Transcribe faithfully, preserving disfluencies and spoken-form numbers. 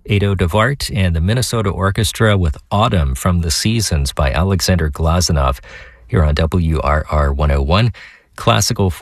Ado Devart and the Minnesota Orchestra with Autumn from the Seasons by Alexander Glazunov here on W R R one oh one. Classical